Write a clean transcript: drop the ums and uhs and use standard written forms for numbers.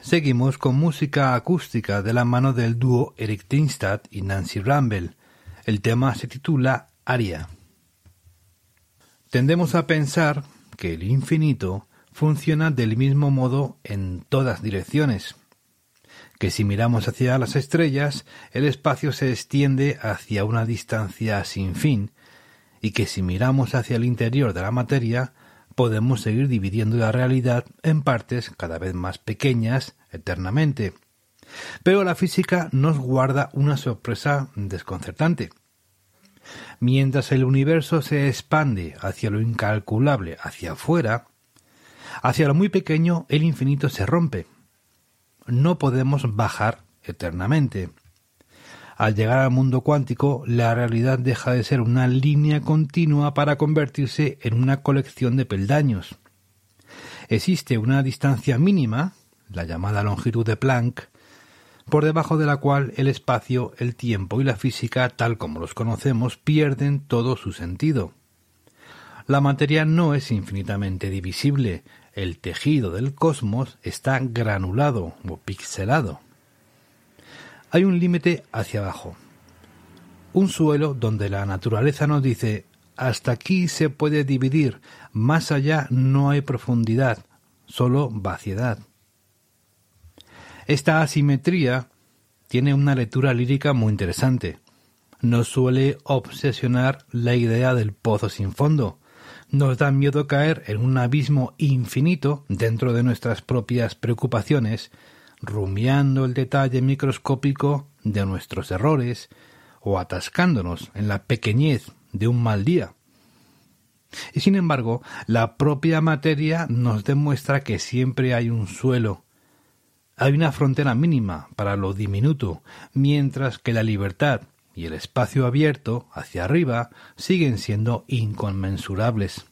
Seguimos con música acústica de la mano del dúo Eric Tynstad y Nancy Rumbel. El tema se titula Aria. Tendemos a pensar que el infinito funciona del mismo modo en todas direcciones, que si miramos hacia las estrellas, el espacio se extiende hacia una distancia sin fin, y que si miramos hacia el interior de la materia, podemos seguir dividiendo la realidad en partes cada vez más pequeñas eternamente. Pero la física nos guarda una sorpresa desconcertante. Mientras el universo se expande hacia lo incalculable, hacia afuera, hacia lo muy pequeño el infinito se rompe. No podemos bajar eternamente. Al llegar al mundo cuántico, la realidad deja de ser una línea continua para convertirse en una colección de peldaños. Existe una distancia mínima, la llamada longitud de Planck, por debajo de la cual el espacio, el tiempo y la física, tal como los conocemos, pierden todo su sentido. La materia no es infinitamente divisible, el tejido del cosmos está granulado o pixelado. Hay un límite hacia abajo, un suelo donde la naturaleza nos dice hasta aquí se puede dividir, más allá no hay profundidad, solo vaciedad. Esta asimetría tiene una lectura lírica muy interesante. Nos suele obsesionar la idea del pozo sin fondo. Nos da miedo caer en un abismo infinito dentro de nuestras propias preocupaciones, rumiando el detalle microscópico de nuestros errores o atascándonos en la pequeñez de un mal día. Y sin embargo, la propia materia nos demuestra que siempre hay un suelo, hay una frontera mínima para lo diminuto, mientras que la libertad y el espacio abierto hacia arriba siguen siendo inconmensurables.